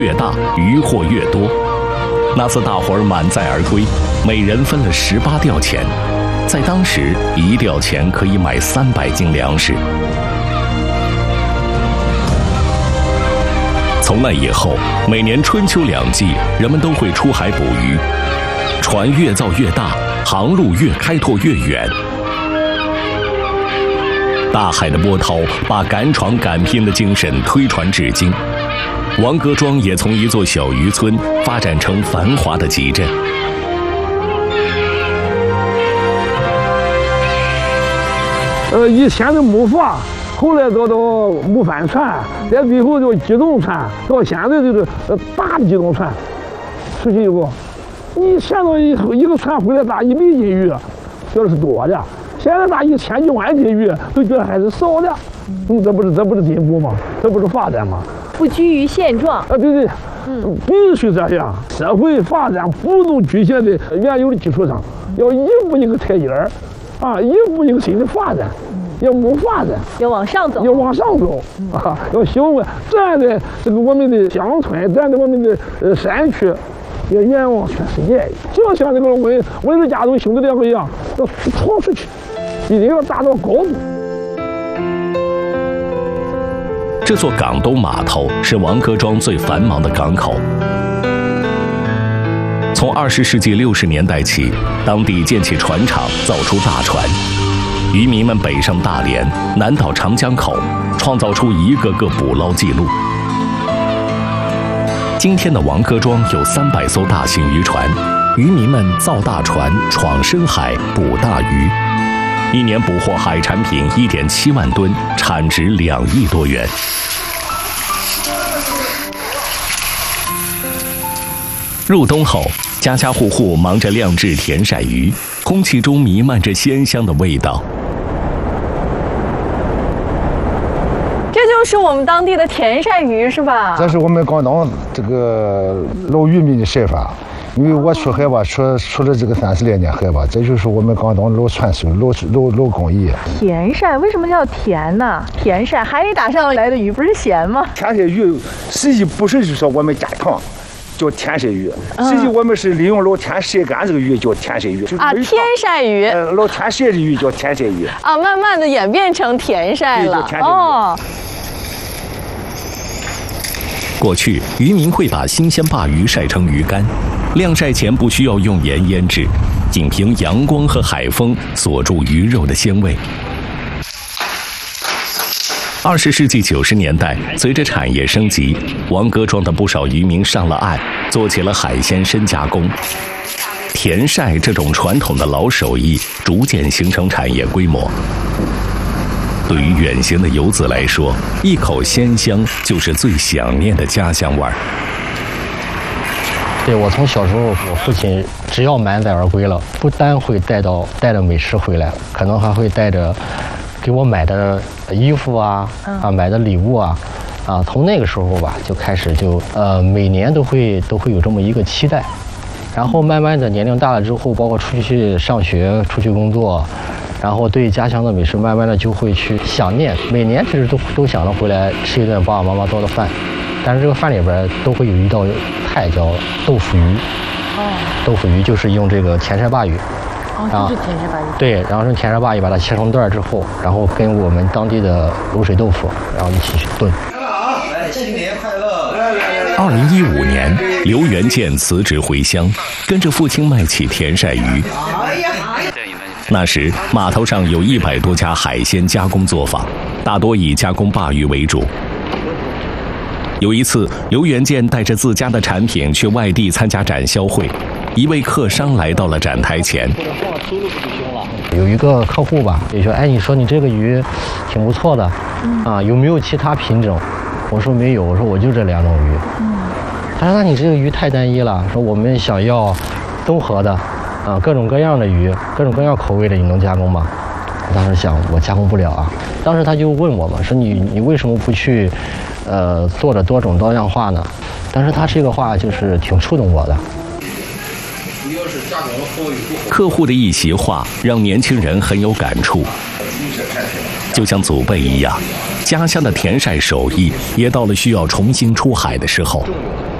越大，渔获越多。那次大伙儿满载而归，每人分了18吊钱，在当时1吊钱可以买300斤粮食。从那以后，每年春秋2季，人们都会出海捕鱼，船越造越大，航路越开拓越远。大海的波涛把敢闯敢拼的精神推传至今。王各庄也从一座小渔村发展成繁华的集镇。 以前的木筏，后来到木帆船，再最后叫机动船，到现在就是大的机动船。出去以后，你现在一个船回来打100斤鱼，觉得是多的；现在打1000、1万斤鱼，都觉得还是少的。这不是进步吗？这不是发展吗？ 不居于现状。 对，必须这样。社会发展不能局限在原有的基础上，要一步一个台阶儿，一步一个新的发展，要谋发展， 要往上走， 要修站在这个我们的乡村，站在我们的山区，要远望全世界，就像这个文氏家族兄弟2个一样，要闯出去，一定要达到高度。 这座港东码头是王各庄最繁忙的港口。从20世纪60年代起，当地建起船厂，造出大船，渔民们北上大连，南到长江口，创造出一个个捕捞记录。今天的王各庄有300艘大型渔船，渔民们造大船，闯深海，捕大鱼。一年捕获海产品1.7万吨，产值2亿多元。入冬后，家家户户忙着晾制甜鳝鱼，空气中弥漫着鲜香的味道。 这就是我们当地的甜鳝鱼，是吧？ 这是我们广东这个老渔民的吃法。因为我出海吧，出了这个30来年海吧，这就是我们广东老传统、老工艺。 甜鳝为什么叫甜呢？甜鳝海里打上来的鱼不是咸吗？ 甜鳝鱼实际不是就是说我们加糖叫甜鳝鱼，实际我们是利用老天晒干这个鱼叫甜鳝鱼。 天鳝鱼。 老天晒的鱼叫甜鳝鱼。 慢慢的演变成甜鳝了。哦。 过去，渔民会把新鲜鲅鱼晒成鱼干，晾晒前不需要用盐腌制，仅凭阳光和海风锁住鱼肉的鲜味。20世纪90年代，随着产业升级，王各庄的不少渔民上了岸，做起了海鲜深加工。甜鳝这种传统的老手艺逐渐形成产业规模。对于远行的游子来说，一口鲜香就是最想念的家乡味儿。 对，我从小时候，我父亲只要满载而归了，不单会带着美食回来，可能还会带着给我买的衣服买的礼物从那个时候吧就开始每年都会有这么一个期待，然后慢慢的年龄大了之后，包括出去上学、出去工作。然后对家乡的美食慢慢的就会去想念，每年其实都想着回来吃一顿爸爸妈妈做的饭，但是这个饭里边都会有一道菜叫豆腐鱼。豆腐鱼就是用这个甜鳝鲅鱼。 就是甜鳝鲅鱼。对， 然后用甜鳝鲅鱼把它切成段之后，然后跟我们当地的卤水豆腐，然后一起去炖。 新年快乐 ！2015年，刘元建辞职回乡，跟着父亲卖起甜鳝鱼。那时，码头上有100多家海鲜加工作坊，大多以加工鲅鱼为主。有一次，刘元建带着自家的产品去外地参加展销会，一位客商来到了展台前。 有一个客户吧，就说：“哎，你说你这个鱼挺不错的，有没有其他品种？”我说没有，我说我就这2种鱼。他说：“那你这个鱼太单一了，说我们想要综合的。”各种各样的鱼，各种各样口味的，你能加工吗？我当时想，我加工不了啊。当时他就问我嘛，说你为什么不去，做着多种多样化呢？但是他这个话就是挺触动我的。 客户的一席话让年轻人很有感触，就像祖辈一样， 家乡的田晒手艺也到了需要重新出海的时候。